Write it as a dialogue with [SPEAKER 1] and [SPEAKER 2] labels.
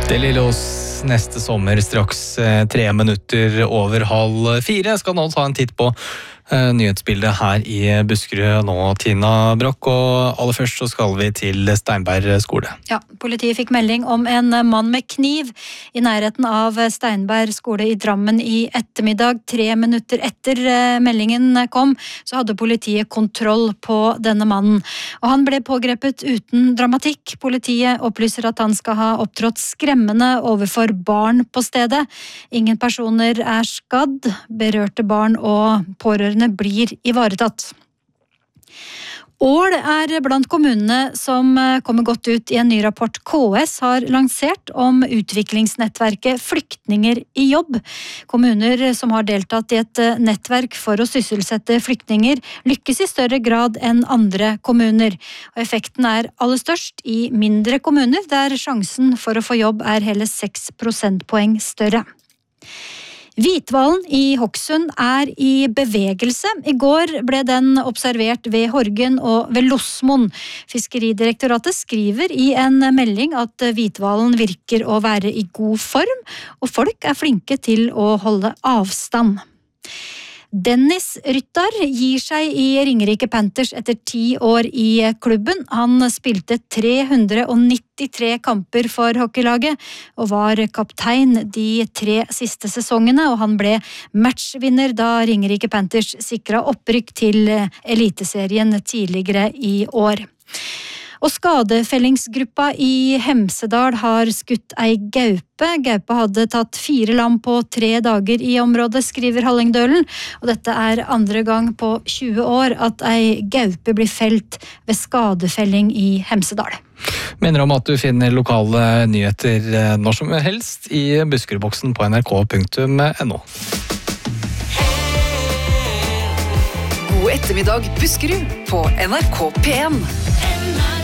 [SPEAKER 1] Det Lillås neste sommer straks 3 minutter over 3:30. Skal nå ta en titt på nyhetsbildet her i Buskerud nå, Tina Brock, og aller først så skal vi til Steinberg skole.
[SPEAKER 2] Ja, politiet fikk melding om en mann med kniv i nærheten av Steinberg skole i Drammen i ettermiddag. 3 minutter etter meldingen kom, så hadde politiet kontroll på denne mannen. Og han ble pågrepet uten dramatikk. Politiet opplyser at han skal ha opptrådt skremmende overfor barn på stedet. Ingen personer er skadd. Berørte barn og pårørende blir ivaretatt. Ål er blant kommunene som kommer godt ut i en ny rapport KS har lansert om utviklingsnettverket Flyktninger i jobb. Kommuner som har deltatt i et nettverk for å sysselsette flyktninger lykkes i større grad enn andre kommuner. Og effekten er aller størst i mindre kommuner der sjansen for å få jobb er hele 6 prosentpoeng større. Hvithvalen i Hokksund er i bevegelse. I går ble den observert ved Horgen og ved Losmoen. Fiskeridirektoratet skriver i en melding at hvithvalen virker å være i god form, og folk er flinke til å holde avstand. Dennis Ryttar gir seg i Ringerike Panthers etter 10 år i klubben. Han spilte 393 kamper for hockeylaget og var kaptein de 3 siste sesongene, og han ble matchvinner da Ringerike Panthers sikret opprykk til eliteserien tidligere i år. Og skadefellingsgruppa i Hemsedal har skutt ei gaupe. Gaupa hadde tatt 4 lam på 3 dager i området, skriver Hallingdølen. Og dette er andre gang på 20 år at ei gaupe blir felt ved skadefelling i Hemsedal.
[SPEAKER 1] Minner om at du finner lokale nyheter når som helst i Buskerudboksen på nrk.no.
[SPEAKER 3] God ettermiddag Buskerud på NRK P1.